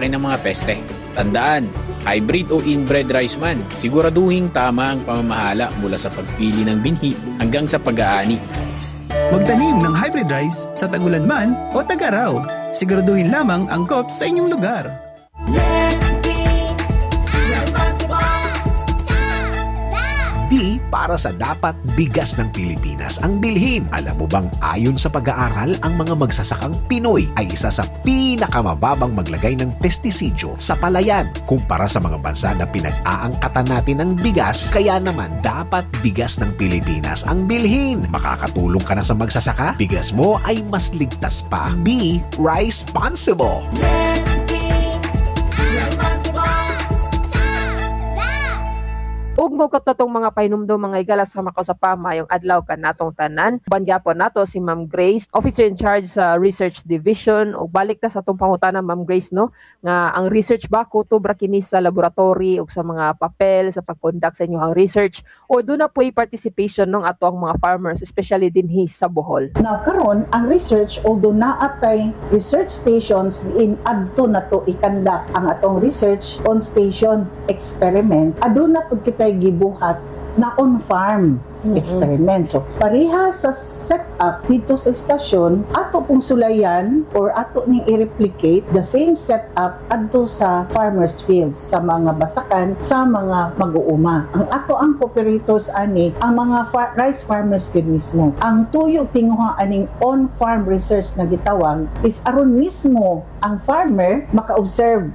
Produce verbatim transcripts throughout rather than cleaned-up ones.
atake ng mga peste. Tandaan, hybrid o inbred rice man, siguraduhin tama ang pamamahala mula sa pagpili ng binhi hanggang sa pag-aani. Magtanim ng hybrid rice sa tag-ulan man o tag-araw. Siguraduhin lamang ang C O P sa inyong lugar. D para sa dapat bigas ng Pilipinas ang bilhin. Alam mo bang ayon sa pag-aaral, ang mga magsasakang Pinoy ay isa sa pinakamababang maglagay ng pestisidyo sa palayan kumpara sa mga bansa na pinag-aangkatan natin ng bigas. Kaya naman dapat bigas ng Pilipinas ang bilhin. Makakatulong ka na sa magsasaka, bigas mo ay mas ligtas pa. B. Responsible. Ug mo katong mga pahinumdom mga igala sa makausapa mayong adlaw kan natong tanan. Bangyapon nato si Ma'am Grace, officer in charge sa Research Division. Ug balik ta sa atong pangutana Ma'am Grace no nga ang research ba kutob ra kini sa laboratory ug sa mga papel sa pag-conduct sa inyong research o do na po'y participation ng ato ang mga farmers especially dinhi sa Bohol. Now karon ang research although naatay research stations in adto na to i-conduct ang atong research on station experiment aduna pud kita gibuhat na on-farm mm-hmm. experiment. So, pareha sa setup dito sa istasyon, ato pong sulayan or ato ning i-replicate the same setup adto sa farmers fields, sa mga basakan, sa mga mag-uuma. Ang ato ang operators ani, ang mga far- rice farmers gid mismo. Ang tuyo tinguha aning on-farm research na gitawag is aron mismo ang farmer maka-observe,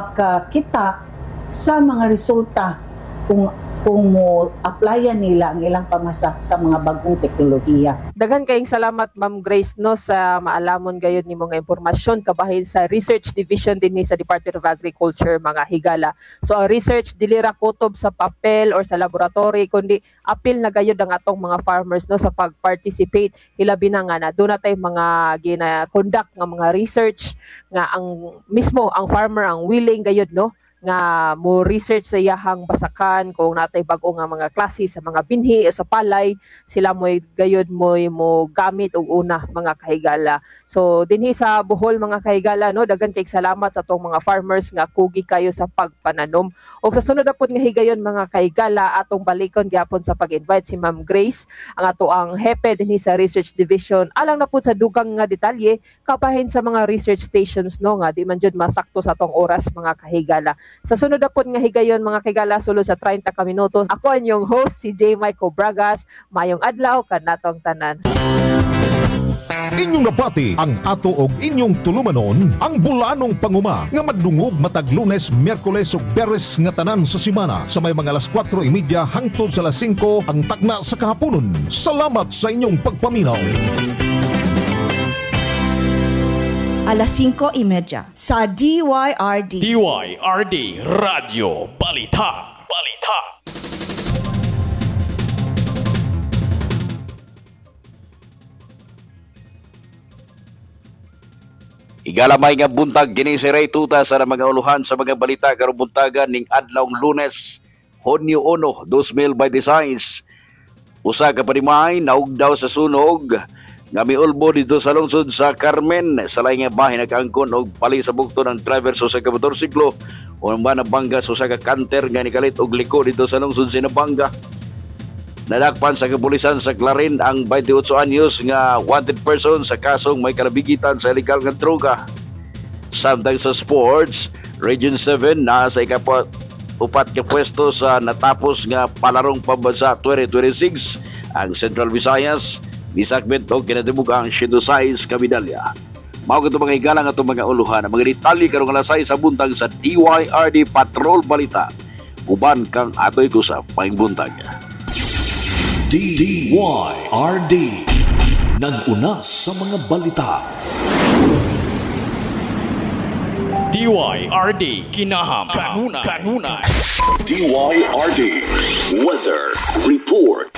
makakita sa mga resulta kung kung mo applyan nila ang ilang pamasak sa mga bagong teknolohiya. Daghan kayong salamat Ma'am Grace no sa maalamon gayud nimo nga impormasyon kabahin sa Research Division dinhi sa Department of Agriculture mga higala. So ang research dili ra kutob sa papel or sa laboratory kundi apil na gayud ang atong mga farmers no sa pag-participate hilabi na nga na do na tay mga gina-conduct nga mga research nga ang mismo ang farmer ang willing gayud no nga mo research sa iyahang basakan kung natay bag-o nga mga klase sa mga binhi o sa palay sila mo'y gayud mo'y mo gamit og una mga kahigala. So dinhi sa Bohol mga kahigala no daghan kay salamat sa tong mga farmers nga kugi kayo sa pagpananom. Og sa sunod na pud nga higayon mga kahigala atong balikon gyapon sa pag-invite si Ma'am Grace ang ato ang hepe dinhi sa Research Division alang na pud sa dugang nga detalye kabahin sa mga research stations no nga di man jud masakto sa atong oras mga kahigala. Sa sunod na po nga higayon mga kigala sulod sa thirty ka minutos. Ako ang inyong host si J. Michael Bragas. Mayong adlaw kanatong tanan. Inyong napati ang ato og inyong tulumanon ang bulanong panguma nga madungog matag Lunes, Miyerkules ug Beres nga tanan sa semana sa may mga alas kwatro y media hangtod sa alas singko ang tagna sa kahaponon. Salamat sa inyong pagpaminaw. alas singko y media sa D Y R D. D Y R D Radyo Balita. Balita. Igalamay nga buntag kini si Ray Tuta sa mga uluhan sa mga balita karong buntagan ning adlawng Lunes, Hunyo uno, two thousand twenty-six. Usa ka panimay naug daw sa sunog nga miulbo dito sa lungsod sa Carmen sa laing nga bahin nagkaangkon og pali sa bugto ng driver sa usa ka motorsiklo o ba nabangga sa usa ka kanter nga nikalit og liko dito sa lungsod sa Nabanga. Nadakpan sa kapulisan sa Clarin ang twenty-eight anyos nga wanted person sa kasong may kalabigitan sa illegal nga droga. Samtang sa sports, Region seven na sa ikapat upat ka pwesto sa natapos nga palarong pambansa twenty twenty-six ang Central Visayas misakbit o kinatibug ang siyedusais ka medalya. Mao kito mga higalang atong mga uluhan ang mga detalye karong alasay sa buntag sa D Y R D Patrol Balita. Uban kang atoy ko sa paing buntag. D Y R D nag-una sa mga balita. D Y R D Kinaham Kanunay Kanunay D Y R D Weather Report.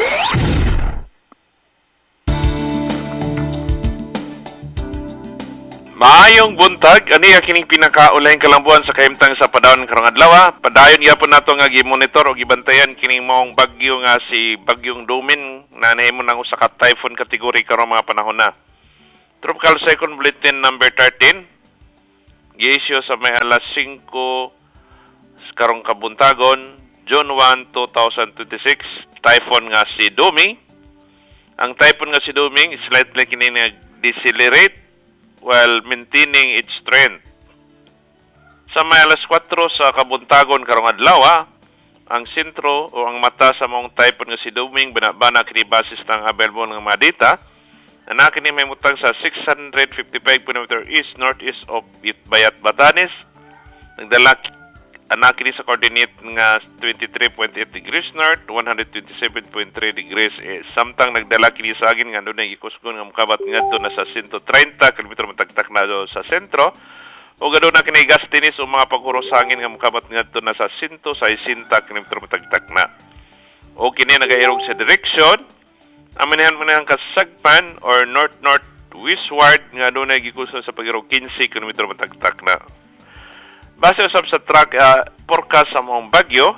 Maayong buntag, ani kining pinakaulaing kalambuan sa kahimtang sa padawon karong adlaw. Padayon gyapon nato nga gi-monitor o gibantayan kining maong bagyo nga si Bagyong Domin na nahimo nang usa ka typhoon category karong mga panahon na. Tropical Second Bulletin number thirteen. gi-issue sa may alas singko karong kabuntagon, June first, twenty twenty-six, typhoon nga si Duming. Ang typhoon nga si Duming slightly kini nag-decelerate while maintaining its strength. Sa may alas kwatro sa kabuntagon karong adlaw, ang sentro o ang mata sa mong typhoon nga si Duming binabana kini basis ng available nga mga data. Ana kini may mutang sa six hundred fifty-five kilometers east northeast of Itbayat, Batanes. Nagdala ana kini sa coordinate nga twenty-three point eight degrees north, one hundred twenty-seven point three degrees east. Samtang nagdala kini sa agin nga dunay gikusgon nga mokabat ngadto na sa one hundred thirty kilometers matagtak na do sa sentro. O gado na kini gastinis o mga pagkurosangin nga mokabat ngadto na sa one hundred sixty kilometers matagtak na. O kini nagairog sa direction aminahan mo na kasagpan or north-north-westward nga doon na gikuso sa pag-irog fifteen kilometers matagtak na. Base usab sa track uh, forecast sa mong bagyo,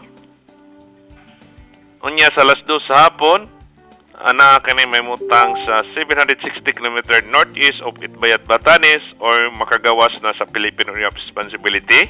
unya sa alas dos sa hapon, ana kani may mutang sa seven hundred sixty kilometers northeast of Itbayat, Batanes or makagawas na sa Philippine Area of Responsibility.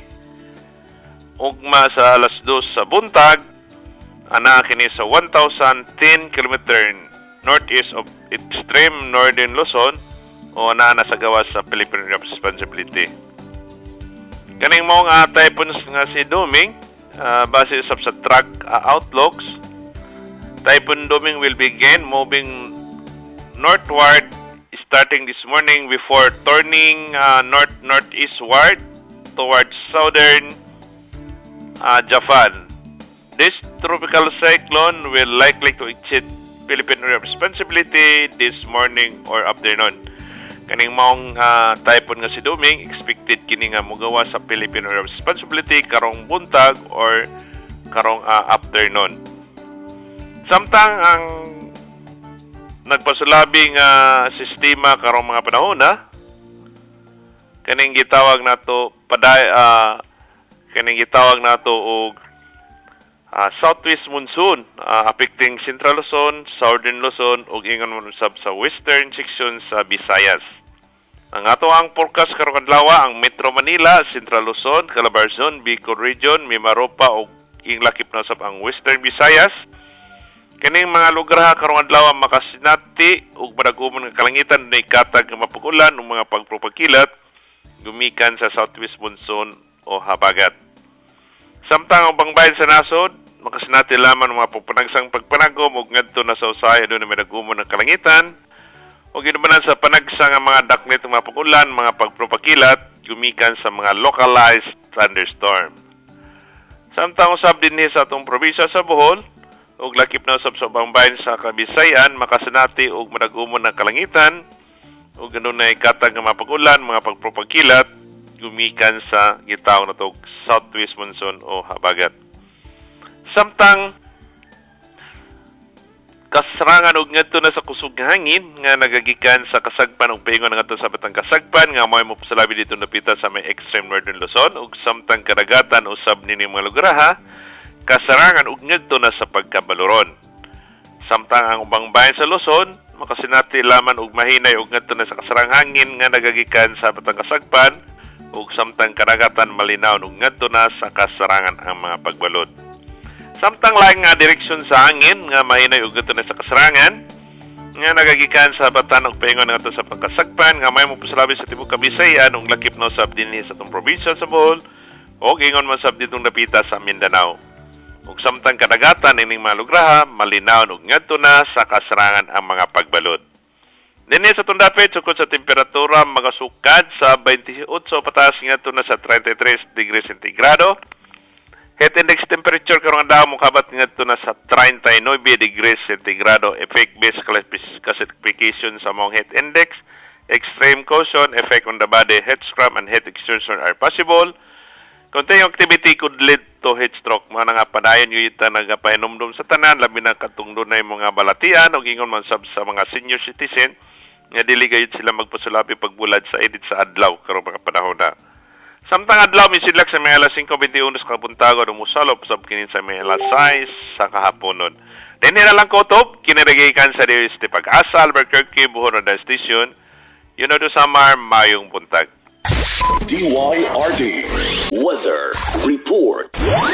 Ugma sa alas dos sa buntag, ana kini sa one thousand ten kilometers northeast of extreme northern Luzon o na nasa gawas sa Philippine Area of Responsibility. Kaning mong uh, typhoons nga si Duming, uh, base sa track uh, outlooks, Typhoon Duming will begin moving northward starting this morning before turning uh, north-northeastward towards southern uh, Japan. This tropical cyclone will likely to exceed Philippine Area of Responsibility this morning or afternoon. Kaning maong uh, typhoon nga si Duming, expected kini nga mugawa sa Philippine Area of Responsibility karong buntag or karong uh, afternoon. Samtang ang nagpasulabing uh, sistema karong mga panahon na kaning gitawag nato paday uh, kaning gitawag nato og Uh, southwest monsoon uh, affecting Central Luzon, Southern Luzon ug ingon mo sab sa western section sa Visayas. Ang ato ang forecast karong adlaw ang Metro Manila, Central Luzon, Calabarzon, Bicol Region, Mimaropa ug inglakip na sab ang Western Visayas. Kaning mga lugar karong adlaw makasinati ug madagumon nga kalangitan na ikatag nga mapugulan ug mga pagpropagkilat gumikan sa southwest monsoon o habagat. Samtang ang bangbayan sa nasod makasinati lamang mga pagpanagsang pagpanagom ug ngadto na sa usahay doon na may nagumon ng kalangitan o ginubanan sa panagsang ang mga daknit ng mga pagulan, mga pagpropakilat gumikan sa mga localized thunderstorm. Samtang usab dinhi sa atong probinsya sa Bohol ug lakip na usab sa bangbayan sa Kabisayan makasinati ug madagumon ng kalangitan ug ganoon na ikatag nga mga pagulan, mga pagpropakilat gumikan sa gitawag na to southwest monsoon o habagat. Samtang kasrangan og ngadto na sa kusog nga hangin nga nagagikan sa kasagpan ug paingon ngadto sa batang kasagpan nga moy mo pasalabi dito napita sa may extreme northern Luzon ug samtang kadagatan usab nini mga lugar ha kasrangan og ngadto na sa pagkabaluron. Samtang ang ubang bayan sa Luzon makasinati laman og mahinay og ngadto na sa kasarang hangin nga nagagikan sa batang kasagpan ug samtang kadagatan malinaw ug ngadto na sa kasarangan ang mga pagbalod. Samtang laing nga direksyon sa hangin nga mahinay ug ngadto na sa kasarangan nga nagagikan sa batan ug paingon ngadto sa pagkasagpan nga may mopasalabi sa tibuok Kabisayan ug lakip no sab dinhi sa atong probinsya sa Bohol ug ingon man sab ditong napita sa Mindanao. Ug samtang kadagatan ining mga lugar malinaw ug ngadto na sa kasarangan ang mga pagbalod. Dinhi sa itong dapit, sukod sa temperatura, magasukad sa twenty-eight pataas ngadto na sa thirty-three degrees centigrado. Heat index temperature karong adlaw mokabat ngadto na sa thirty-nine degrees centigrado. Effect-based classification sa mong heat index. Extreme caution, effect on the body, heat cramp, and heat exertion are possible. Continuing activity could lead to heat stroke. Mga nga padayon yung ita nagapahinumdum sa tanan, labi na katungdo na yung mga balatian o gingon man sab sa mga senior citizen nga dili gayud sila magpasulabi pagbulad sa edit sa adlaw karong mga panahon na. Samtang adlaw misidlak sa may alas five twenty-one sa kabuntagon ug mosalop sab kini sa may alas six sa kahaponon. Dinhi na lang kutob kiniragikan sa D O S T Pag-asa Albuquerque Buhon Road Station. You know do Samar mayong buntag. D Y R D Weather Report.